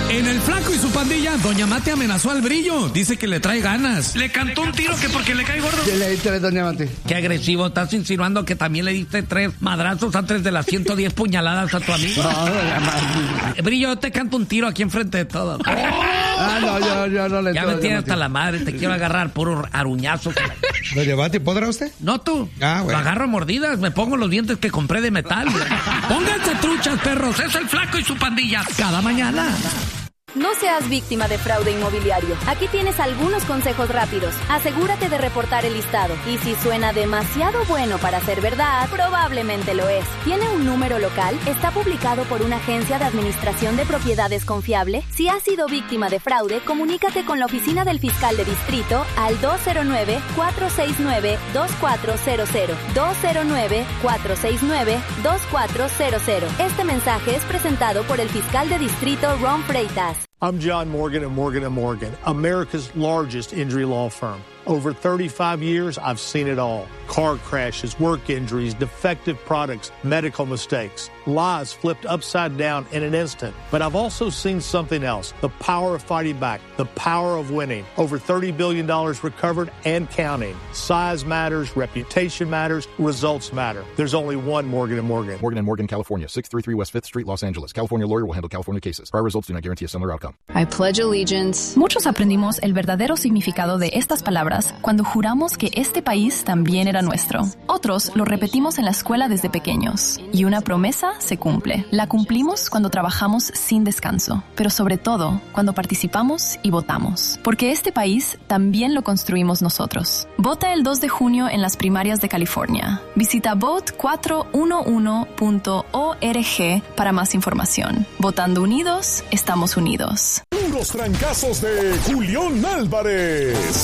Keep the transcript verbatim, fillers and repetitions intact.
En El Flaco y su pandilla, Doña Mate amenazó al Brillo. Dice que le trae ganas. Le cantó un tiro que porque le cae gordo. ¿Qué le diste, Doña Mate? Qué agresivo. Estás insinuando que también le diste tres madrazos antes de las ciento diez puñaladas a tu amigo. No, Doña Mate. Brillo, yo te canto un tiro aquí enfrente de todos. Ah, no, yo, yo no le Ya me tienes hasta la madre. Te quiero agarrar puro aruñazo. Doña Mate, ¿podrá usted? No tú. Ah, bueno. Lo agarro a mordidas. Me pongo los dientes que compré de metal. Pónganse truchas, perros. Es El Flaco y su pandilla. Cada mañana. No seas víctima de fraude inmobiliario. Aquí tienes algunos consejos rápidos. Asegúrate de reportar el listado. Y si suena demasiado bueno para ser verdad, probablemente lo es. ¿Tiene un número local? ¿Está publicado por una agencia de administración de propiedades confiable? Si has sido víctima de fraude, comunícate con la oficina del fiscal de distrito al dos cero nueve, cuatro seis nueve, dos cuatro cero cero. dos cero nueve, cuatro seis nueve, dos cuatro cero cero. Este mensaje es presentado por el fiscal de distrito Ron Freitas. I'm John Morgan at Morgan and Morgan, America's largest injury law firm. Over thirty-five years, I've seen it all. Car crashes, work injuries, defective products, medical mistakes, lives flipped upside down in an instant. But I've also seen something else, the power of fighting back, the power of winning. Over thirty billion dollars recovered and counting. Size matters, reputation matters, results matter. There's only one Morgan and Morgan. Morgan and Morgan, California, six thirty-three West fifth Street, Los Angeles. California lawyer will handle California cases. Prior results do not guarantee a similar outcome. I pledge allegiance. Muchos aprendimos el verdadero significado de estas palabras cuando juramos que este país también era nuestro. Otros lo repetimos en la escuela desde pequeños. Y una promesa se cumple. La cumplimos cuando trabajamos sin descanso, pero sobre todo cuando participamos y votamos. Porque este país también lo construimos nosotros. Vota el dos de junio en las primarias de California. Visita vote cuatro uno uno punto org para más información. Votando unidos, estamos unidos. Puros trancazos de Julián Álvarez.